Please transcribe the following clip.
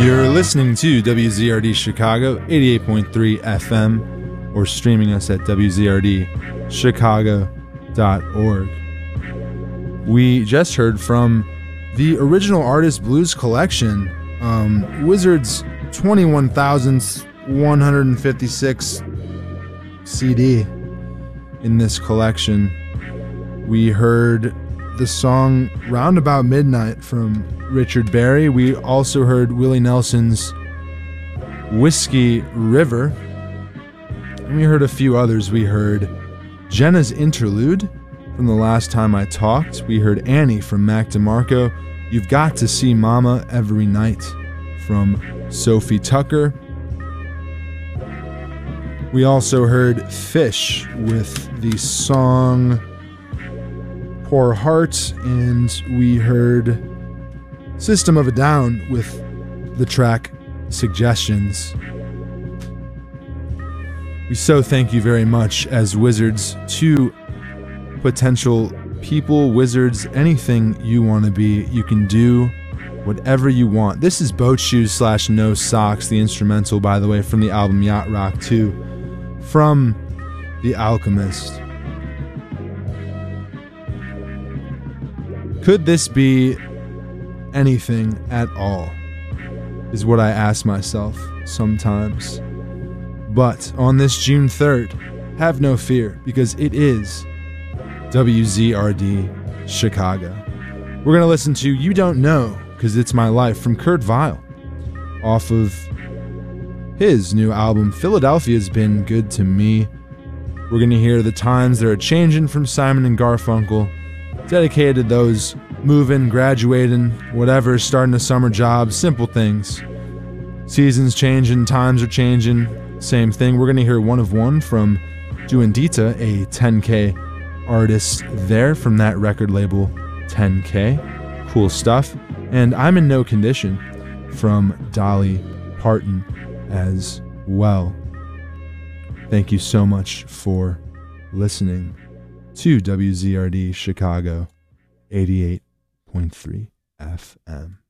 You're listening to WZRD Chicago, 88.3 FM, or streaming us at wzrdchicago.org. We just heard from the Original Artist Blues Collection, Wizards 21,156 CD in this collection. We heard the song Roundabout Midnight from Richard Berry. We also heard Willie Nelson's Whiskey River. And we heard a few others. We heard Jenna's Interlude from The Last Time I Talked. We heard Annie from Mac DeMarco. You've Got to See Mama Every Night from Sophie Tucker. We also heard Fish with the song Poor Heart, and we heard System of a Down with the track Suggestions. We so thank you very much as Wizards to potential people, wizards, anything you want to be. You can do whatever you want. This is Boat Shoes / No Socks, the instrumental, by the way, from the album Yacht Rock 2 from The Alchemist. Could this be anything at all, is what I ask myself sometimes. But on this June 3rd, have no fear, because it is WZRD Chicago. We're going to listen to You Don't Know, Because It's My Life from Kurt Vile, off of his new album, Philadelphia's Been Good to Me. We're going to hear The Times That Are Changin' from Simon and Garfunkel, dedicated to those moving, graduating, whatever, starting a summer job, simple things. Seasons changing, times are changing, same thing. We're going to hear One of One from Duendita, a 10K artist there from that record label 10K. Cool stuff. And I'm in No Condition from Dolly Parton as well. Thank you so much for listening to WZRD Chicago 88.3 FM.